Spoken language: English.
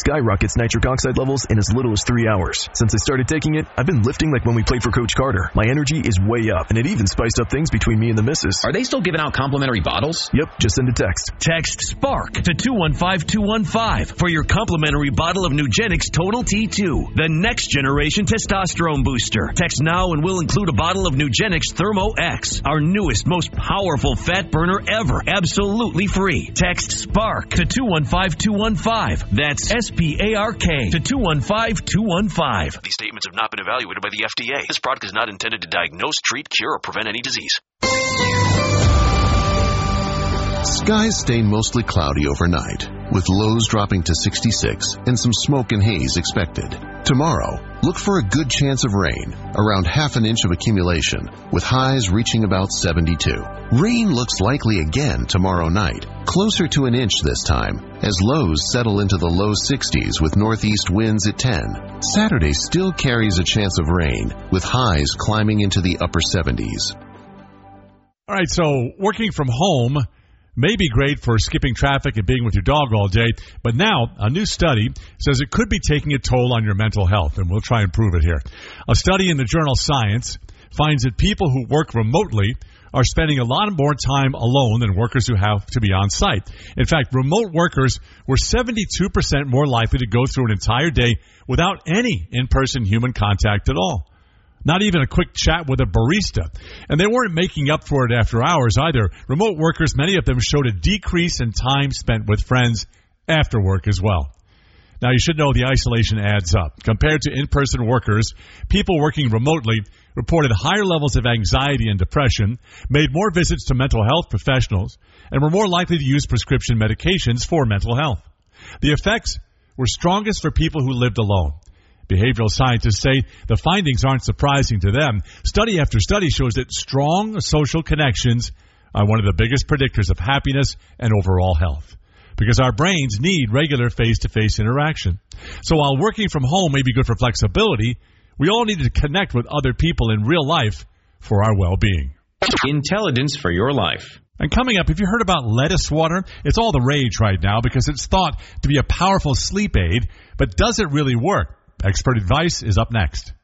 skyrockets nitric oxide levels in as little as 3 hours. Since I started taking it, I've been lifting like when we played for Coach Carter. My energy is way up, and it even spiced up things between me and the missus. Are they still giving out complimentary bottles? Yep, just send a text. Text SPARK to 215215 for your complimentary bottle of Nugenix Total T2, the next generation testosterone booster. Text now and we'll include a bottle of Nugenix Thermo X, our newest, most powerful fat burner ever, absolutely free. Text SPARK to 215215. That's SPARK to 215215. These statements have not been evaluated by the FDA. This product is not intended to diagnose, treat, cure, or prevent any disease. Skies stay mostly cloudy overnight, with lows dropping to 66 and some smoke and haze expected. Tomorrow, look for a good chance of rain, around half an inch of accumulation, with highs reaching about 72. Rain looks likely again tomorrow night, closer to an inch this time, as lows settle into the low 60s with northeast winds at 10. Saturday still carries a chance of rain, with highs climbing into the upper 70s. All right, so working from home may be great for skipping traffic and being with your dog all day, but now a new study says it could be taking a toll on your mental health, and we'll try and prove it here. A study in the journal Science finds that people who work remotely are spending a lot more time alone than workers who have to be on site. In fact, remote workers were 72% more likely to go through an entire day without any in-person human contact at all. Not even a quick chat with a barista. And they weren't making up for it after hours either. Remote workers, many of them showed a decrease in time spent with friends after work as well. Now, you should know the isolation adds up. Compared to in-person workers, people working remotely reported higher levels of anxiety and depression, made more visits to mental health professionals, and were more likely to use prescription medications for mental health. The effects were strongest for people who lived alone. Behavioral scientists say the findings aren't surprising to them. Study after study shows that strong social connections are one of the biggest predictors of happiness and overall health, because our brains need regular face-to-face interaction. So while working from home may be good for flexibility, we all need to connect with other people in real life for our well-being. Intelligence for your life. And coming up, have you heard about lettuce water? It's all the rage right now because it's thought to be a powerful sleep aid, but does it really work? Expert advice is up next.